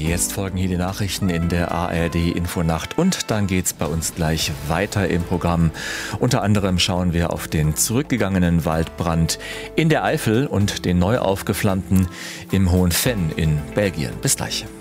Jetzt folgen hier die Nachrichten in der ARD Infonacht und dann geht's bei uns gleich weiter im Programm. Unter anderem schauen wir auf den zurückgegangenen Waldbrand in der Eifel und den neu aufgeflammten im Hohen Venn in Belgien. Bis gleich.